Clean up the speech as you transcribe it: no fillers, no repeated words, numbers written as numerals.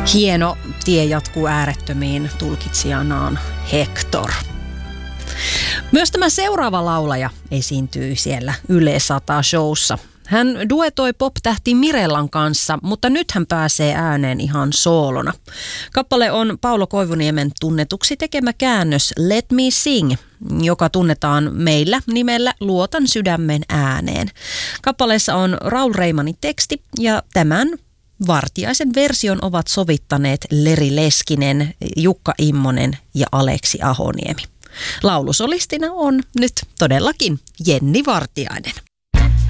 Hieno tie jatkuu äärettömiin, tulkitsijanaan Hector. Myös tämä seuraava laulaja esiintyy siellä Yle 100 showssa. Hän duetoi pop-tähti Mirellan kanssa, mutta nyt hän pääsee ääneen ihan soolona. Kappale on Paulo Koivuniemen tunnetuksi tekemä käännös Let Me Sing, joka tunnetaan meillä nimellä Luotan sydämen ääneen. Kappaleessa on Raul Reimanin teksti ja tämän Vartiaisen version ovat sovittaneet Leri Leskinen, Jukka Immonen ja Aleksi Ahoniemi. Laulusolistina on nyt todellakin Jenni Vartiainen.